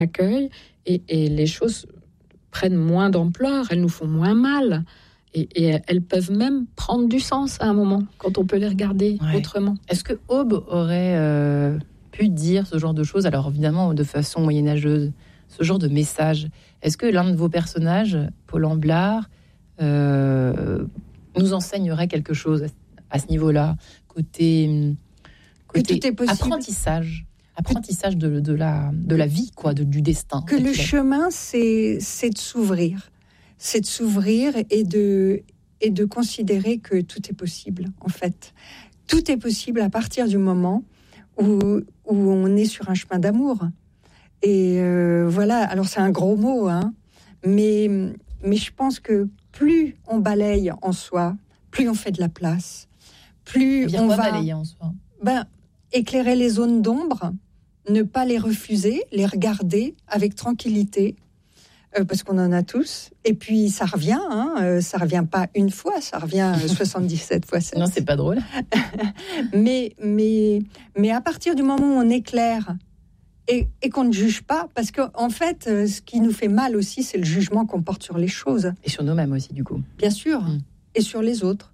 accueil et les choses prennent moins d'ampleur, elles nous font moins mal. Et elles peuvent même prendre du sens à un moment, quand on peut les regarder autrement. Est-ce que Aube aurait pu dire ce genre de choses, alors évidemment de façon moyenâgeuse, ce genre de message? Est-ce que l'un de vos personnages, Paul Amblard, nous enseignerait quelque chose à ce niveau-là, côté apprentissage de la vie, quoi, du destin? Que le chemin, c'est de s'ouvrir. C'est de s'ouvrir et de considérer que tout est possible, en fait. Tout est possible à partir du moment où on est sur un chemin d'amour. Et voilà, alors c'est un gros mot, hein, mais je pense que plus on balaye en soi, plus on fait de la place, plus on va balayer en soi. Éclairer les zones d'ombre, ne pas les refuser, les regarder avec tranquillité, parce qu'on en a tous. Et puis ça revient, ça revient pas une fois, ça revient 77 fois 7. Non, c'est pas drôle. mais à partir du moment où on éclaire et qu'on ne juge pas, parce qu'en fait, ce qui nous fait mal aussi, c'est le jugement qu'on porte sur les choses. Et sur nous-mêmes aussi, du coup. Bien sûr, et sur les autres.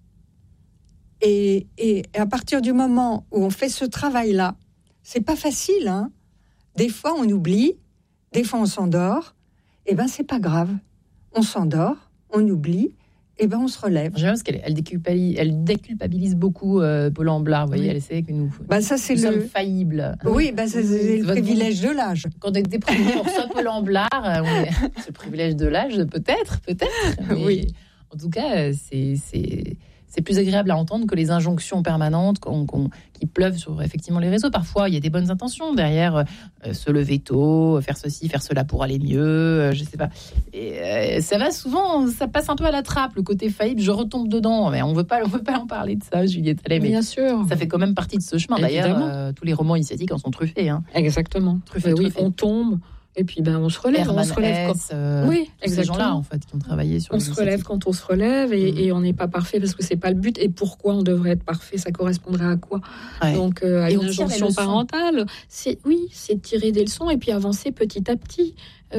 Et à partir du moment où on fait ce travail-là, c'est pas facile, hein. Des fois, on oublie, des fois, on s'endort. Eh ben, c'est pas grave. On s'endort, on oublie, et ben, on se relève. J'aime parce qu'elle déculpabilise beaucoup Paul Amblard. Vous voyez, elle essaie que nous sommes faillibles. Oui, c'est le privilège de l'âge. Quand on est déprimé, on reçoit Paul Amblard. C'est le privilège de l'âge, peut-être. Mais oui. En tout cas, c'est plus agréable à entendre que les injonctions permanentes qui pleuvent sur effectivement les réseaux. Parfois, il y a des bonnes intentions derrière, se lever tôt, faire ceci, faire cela pour aller mieux, je sais pas. Et ça va souvent, ça passe un peu à la trappe, le côté faillible, je retombe dedans. Mais on veut pas en parler de ça, Juliette Allais. Bien sûr. Ça fait quand même partie de ce chemin. D'ailleurs, tous les romans initiatiques en sont truffés. Hein. Exactement. Truffés. On tombe. Et puis on se relève. Herman on se relève S, oui, ces gens-là en fait qui ont travaillé sur. On se relève quand on se relève et on n'est pas parfait parce que c'est pas le but. Et pourquoi on devrait être parfait? Ça correspondrait à quoi? Donc à une injonction parentale, c'est tirer des leçons et puis avancer petit à petit.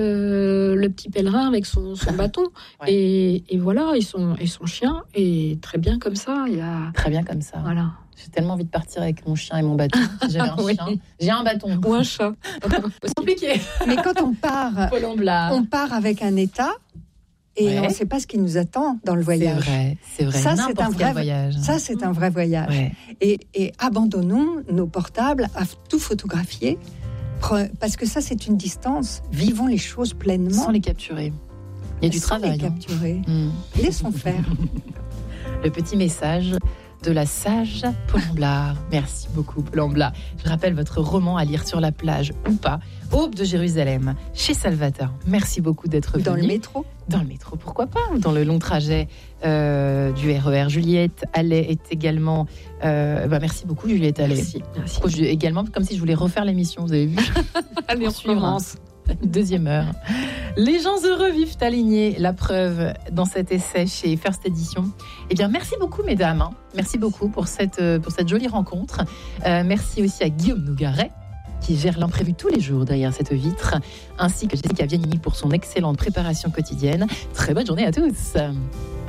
Le petit pèlerin avec son bâton et voilà et son chien et très bien comme ça. Très bien comme ça. Voilà. J'ai tellement envie de partir avec mon chien et mon bâton. J'avais un chien. J'ai un bâton. Ou un chat. C'est compliqué. Mais quand on part, on part avec un état et on ne sait pas ce qui nous attend dans le voyage. C'est vrai. Ça, c'est un vrai voyage. Ça, c'est un vrai voyage. Ouais. Et abandonnons nos portables à tout photographier parce que ça, c'est une distance. Vivons les choses pleinement. Sans les capturer. Il y a du travail. Sans les capturer. Laissons faire. Le petit message de la sage Paul Amblard. Merci beaucoup, Paul Amblard. Je rappelle votre roman à lire sur la plage ou pas, Aube de Jérusalem, chez Salvator. Merci beaucoup d'être venu. Dans le métro ? Dans le métro, pourquoi pas ? Dans le long trajet du RER. Juliette Allais est également... merci beaucoup, Juliette Allais. Merci. Également, comme si je voulais refaire l'émission, vous avez vu ? Allez, en Florence. Deuxième heure. Les gens heureux vivent alignés, la preuve dans cet essai chez First Edition. Eh bien, merci beaucoup, mesdames. Merci beaucoup pour cette jolie rencontre. Merci aussi à Guillaume Nougaret, qui gère l'imprévu tous les jours derrière cette vitre, ainsi que Jessica Vianini pour son excellente préparation quotidienne. Très bonne journée à tous.